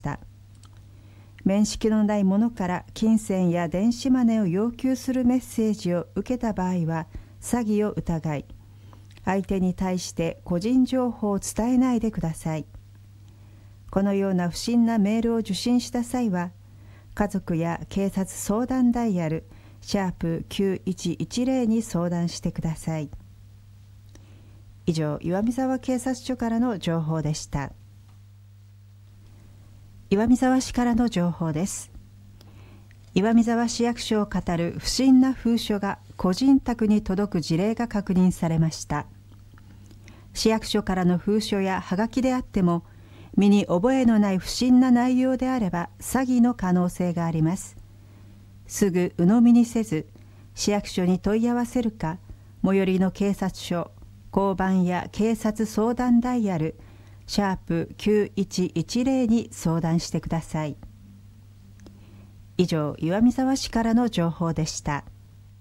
た。面識のない者から金銭や電子マネーを要求するメッセージを受けた場合は詐欺を疑い、相手に対して個人情報を伝えないでください。このような不審なメールを受信した際は、家族や警察相談ダイヤル#9110に相談してください。以上、岩見沢警察署からの情報でした。岩見沢市からの情報です。岩見沢市役所を語る不審な封書が個人宅に届く事例が確認されました。市役所からの封書やはがきであっても、身に覚えのない不審な内容であれば詐欺の可能性があります。すぐ鵜呑みにせず、市役所に問い合わせるか、最寄りの警察署、交番や警察相談ダイヤル#9110に相談してください。以上、岩見沢市からの情報でした。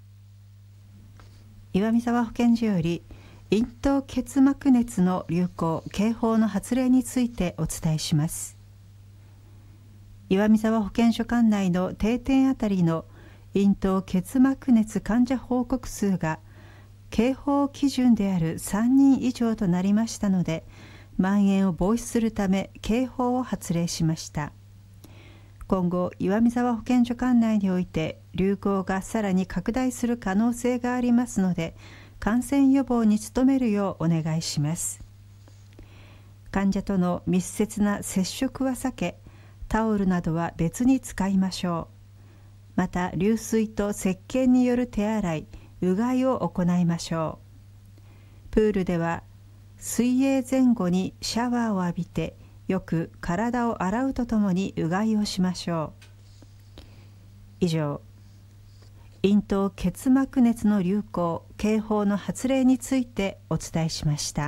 岩見沢保健所より咽頭結膜熱の流行警報の発令についてお伝えします。岩見沢保健所管内の定点あたりの咽頭結膜熱患者報告数が警報基準である3人以上となりましたので、蔓延を防止するため警報を発令しました。今後、岩見沢保健所管内において流行がさらに拡大する可能性がありますので、感染予防に努めるようお願いします。患者との密接な接触は避け、タオルなどは別に使いましょう。また、流水と石鹸による手洗い、うがいを行いましょう。プールでは水泳前後にシャワーを浴びてよく体を洗うとともにうがいをしましょう。以上、咽頭結膜熱の流行警報の発令についてお伝えしました。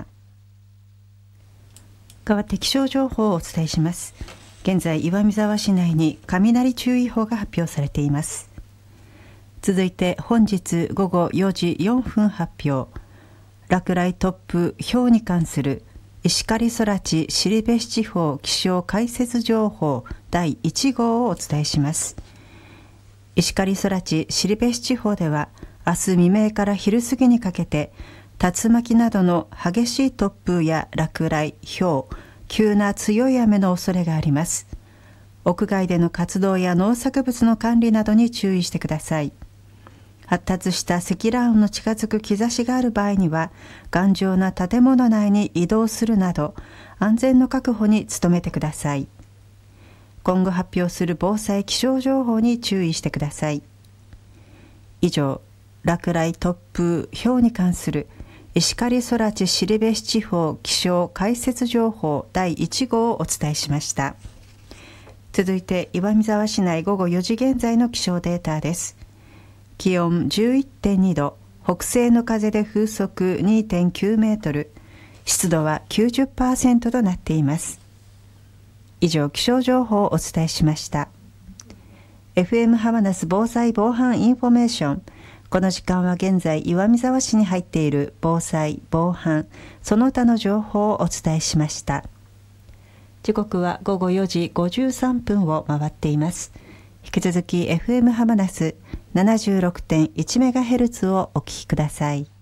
代わって気象情報をお伝えします。現在、岩見沢市内に雷注意報が発表されています。続いて本日午後4時4分発表、落雷突風ひょうに関する石狩空知後志地方気象解説情報第1号をお伝えします。石狩空知後志地方では明日未明から昼過ぎにかけて竜巻などの激しい突風や落雷、ひょう、急な強い雨の恐れがあります。屋外での活動や農作物の管理などに注意してください。発達した積乱雲の近づく兆しがある場合には、頑丈な建物内に移動するなど、安全の確保に努めてください。今後発表する防災気象情報に注意してください。以上、落雷、突風、ひょうに関する石狩空知後志地方気象解説情報第1号をお伝えしました。続いて、岩見沢市内午後4時現在の気象データです。気温 11.2 度、北西の風で風速 2.9 メートル、湿度は 90% となっています。以上、気象情報をお伝えしました。FM ハマナス防災防犯インフォメーション。この時間は現在、岩見沢市に入っている防災、防犯、その他の情報をお伝えしました。時刻は午後4時53分を回っています。引き続き FM ハマナス 76.1MHz をお聞きください。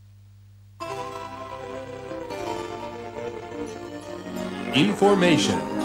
Information